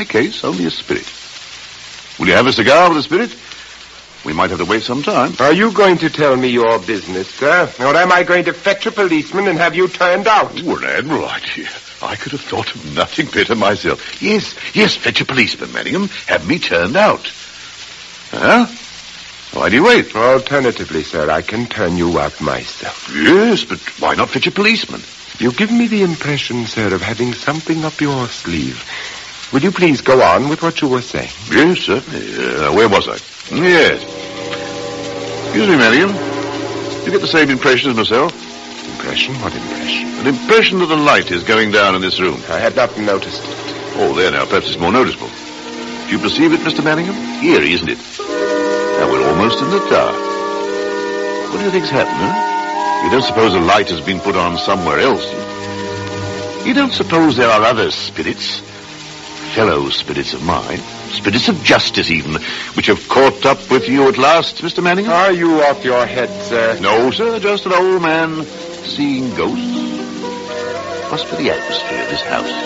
my case, only a spirit. Will you have a cigar with a spirit? We might have to wait some time. Are you going to tell me your business, sir? Or am I going to fetch a policeman and have you turned out? Oh, an admirable idea. I could have thought of nothing better myself. Yes, fetch a policeman, Manningham. Have me turned out. Huh? Why do you wait? Alternatively, sir, I can turn you out myself. Yes, but why not fetch a policeman? You give me the impression, sir, of having something up your sleeve. Will you please go on with what you were saying? Yes, certainly. Where was I? Yes. Excuse me, Manningham. You get the same impression as myself? Impression? What impression? An impression that the light is going down in this room. I had not noticed it. Oh, there now. Perhaps it's more noticeable. Do you perceive it, Mr. Manningham? Eerie, isn't it? Now we're almost in the dark. What do you think's happened, huh? You don't suppose a light has been put on somewhere else? You don't suppose there are other spirits, fellow spirits of mine, spirits of justice even, which have caught up with you at last, Mr. Manningham? Are you off your head, sir? No, sir, just an old man seeing ghosts. Must be the atmosphere of this house.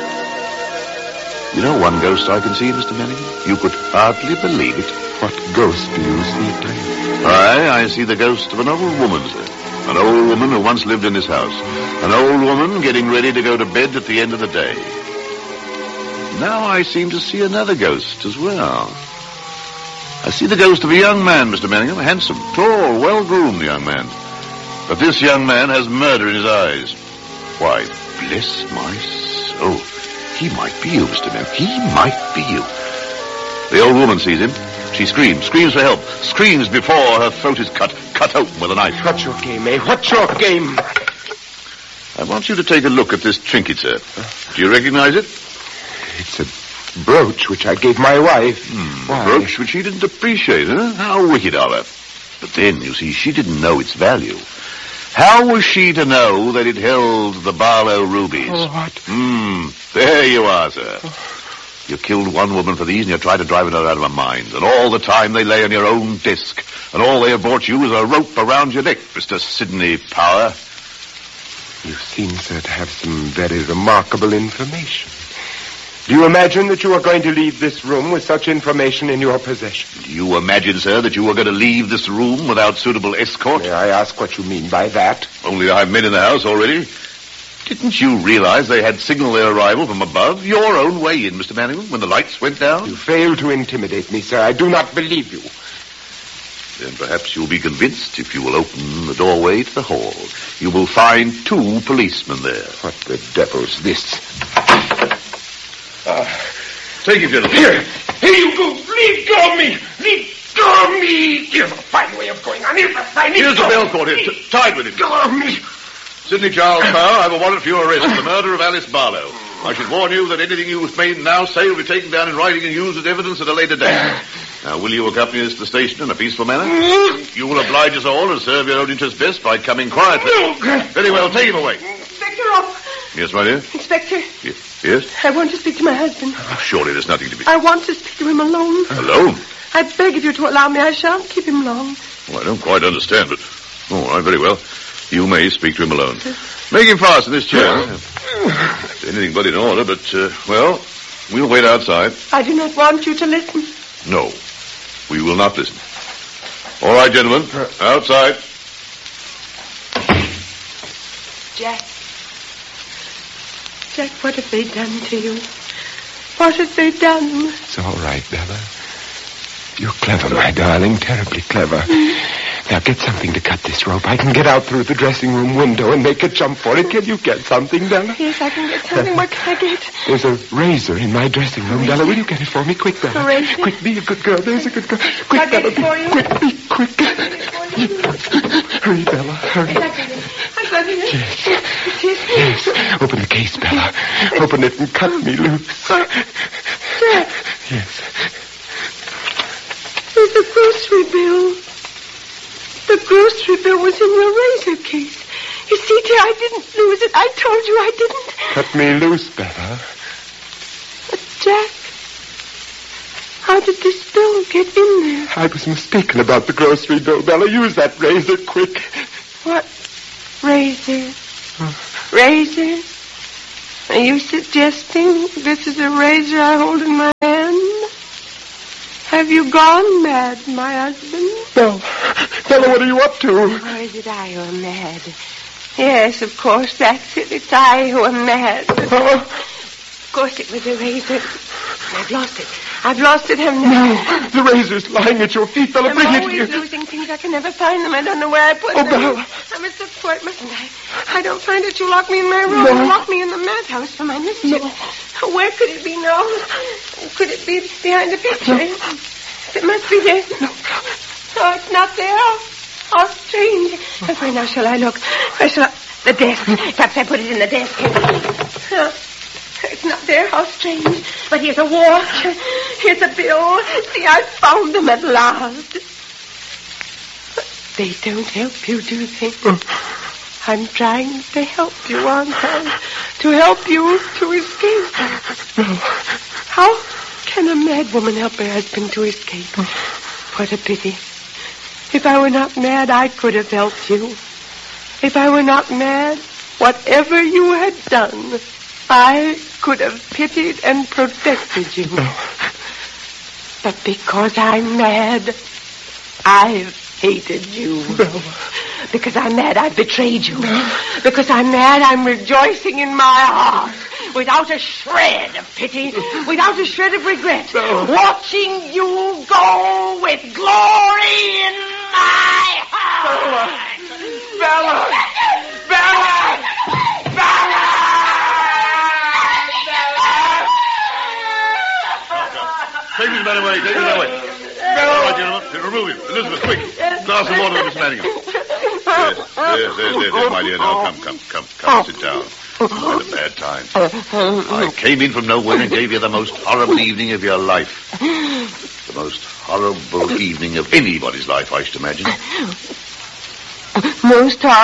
You know one ghost I can see, Mr. Manningham? You could hardly believe it. What ghost do you see, please? I see the ghost of an old woman, sir. An old woman who once lived in this house. An old woman getting ready to go to bed at the end of the day. Now I seem to see another ghost as well. I see the ghost of a young man, Mr. Manningham. Handsome, tall, well-groomed young man. But this young man has murder in his eyes. Why, bless my soul. He might be you, Mr. Manningham. He might be you. The old woman sees him. She screams for help. Screams before her throat is cut open with a knife. What's your game, eh? What's your game? I want you to take a look at this trinket, sir. Do you recognize it? It's a brooch which I gave my wife. A brooch which she didn't appreciate, huh? How wicked of her. But then, you see, she didn't know its value. How was she to know that it held the Barlow rubies? Oh, what? There you are, sir. You killed one woman for these and you tried to drive another out of her mind. And all the time they lay on your own desk. And all they have brought you is a rope around your neck, Mr. Sidney Power. You seem, sir, to have some very remarkable information. Do you imagine that you are going to leave this room with such information in your possession? Do you imagine, sir, that you were going to leave this room without suitable escort? May I ask what you mean by that? Only I have men in the house already. Didn't you realize they had signaled their arrival from above? Your own way in, Mr. Manningham, when the lights went down? You fail to intimidate me, sir. I do not believe you. Then perhaps you'll be convinced if you will open the doorway to the hall. You will find 2 policemen there. What the devil's this? Take it, gentlemen. Here you go. Leave go of me. Leave go of me. Here's a fine way of going on. Here's the bell cord here. Tied with him. Go of me. Sidney Charles Power, I have a warrant for your arrest for the murder of Alice Barlow. I should warn you that anything you may now say will be taken down in writing and used as evidence at a later date. Now, will you accompany us to the station in a peaceful manner? You will oblige us all and serve your own interests best by coming quietly. Very well, take him away. Inspector Robb. Yes, my dear? Inspector. Yes? I want to speak to my husband. Oh, surely there's nothing to be... I want to speak to him alone. Alone? I beg of you to allow me. I shan't keep him long. Well, I don't quite understand, but... All right, very well. You may speak to him alone. Make him fast in this chair. Anything but in order, but, well, we'll wait outside. I do not want you to listen. No, we will not listen. All right, gentlemen, outside. Jack, what have they done to you? What have they done? It's all right, Bella. You're clever, my darling, terribly clever. Now, get something to cut this rope. I can get out through the dressing room window and make a jump for it. Can you get something, Bella? Yes, I can get something. What can I get? There's a razor in my dressing room, Bella. Will you get it for me? Quick, Bella. A razor? Quick, be a good girl. There's a good girl. Quick, I'll get Bella. it for you. Quick, be quick. Hurry, Bella, hurry. I got it. Yes. Yes. Open the case, Bella. Open it and cut me loose. Jack. Yes. There's a grocery bill. The grocery bill was in your razor case. You see, dear, I didn't lose it. I told you I didn't. Cut me loose, Bella. But, Jack, how did this bill get in there? I was mistaken about the grocery bill, Bella. Use that razor quick. What? Razor? Razor? Are you suggesting this is a razor I hold in my hand? Have you gone mad, my husband? Bella, what are you up to? Or is it I who am mad? Yes, of course, that's it. It's I who am mad. Of course, it was the razor. I've lost it. I've lost it, haven't I? No, the razor's lying at your feet, Bella. Bring it I'm here. always losing things. I can never find them. I don't know where I put them. Bella. I must look for it, mustn't I? I don't find it. You lock me in my room. No. You lock me in the madhouse for my mischief. No. Where could it be now? Could it be behind the picture? No. It must be there. No. Oh, it's not there. How strange. Where now shall I look? Where shall I... The desk. Perhaps I put it in the desk. Oh, it's not there. How strange. But here's a watch. Here's a bill. See, I found them at last. They don't help you, do they? I'm trying to help you, aren't I? To help you to escape. No. How can a mad woman help her husband to escape? What a pity. If I were not mad, I could have helped you. If I were not mad, whatever you had done, I could have pitied and protected you. No. But because I'm mad, I've hated you. Bella. Because I'm mad, I've betrayed you. Because I'm mad, I'm rejoicing in my heart. Without a shred of pity, without a shred of regret. Watching you go with glory in my heart. Bella! Bella! Bella! Take this man away. Take him away. All right, gentlemen. Remove him. Elizabeth, quick. Glass of water, Miss Manningham. There, my dear. Now, come. Sit down. I had a bad time. I came in from nowhere and gave you the most horrible evening of your life. The most horrible evening of anybody's life, I should imagine. Most horrible.